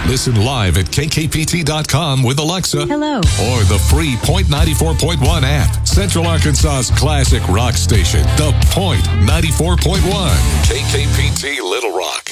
Listen live at kkpt.com with Alexa. Hello. Or the free Point 94.1 app. Central Arkansas's classic rock station, The Point 94.1. KKPT Little Rock.